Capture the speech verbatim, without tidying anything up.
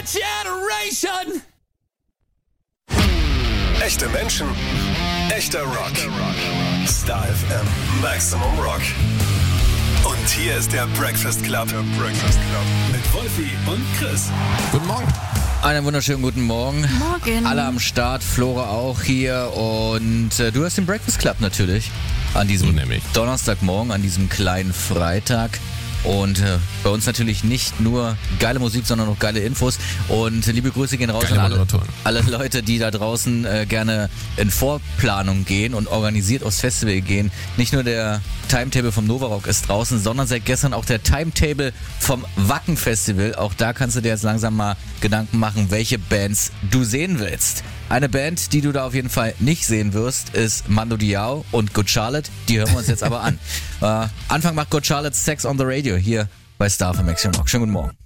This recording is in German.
Generation! Echte Menschen, echter Rock. Star F M, Maximum Rock. Und hier ist der Breakfast Club. Der Breakfast Club. Mit Wolfi und Chris. Guten Morgen. Einen wunderschönen guten Morgen. Morgen. Alle am Start, Flora auch hier und äh, du hast den Breakfast Club natürlich an diesem So nämlich. Donnerstagmorgen, an diesem kleinen Freitag. Und äh, bei uns natürlich nicht nur geile Musik, sondern auch geile Infos. Und äh, liebe Grüße gehen raus Geile an alle, Moderatoren. alle Leute, die da draußen äh, gerne in Vorplanung gehen und organisiert aufs Festival gehen. Nicht nur der Timetable vom Nova Rock ist draußen, sondern seit gestern auch der Timetable vom Wacken Festival. Auch da kannst du dir jetzt langsam mal Gedanken machen, welche Bands du sehen willst. Eine Band, die du da auf jeden Fall nicht sehen wirst, ist Mando Diao und Good Charlotte. Die hören wir uns jetzt aber an. Äh, Anfang macht Good Charlotte Sex on the Radio hier bei Star F M Maximum Rock. Schönen guten Morgen.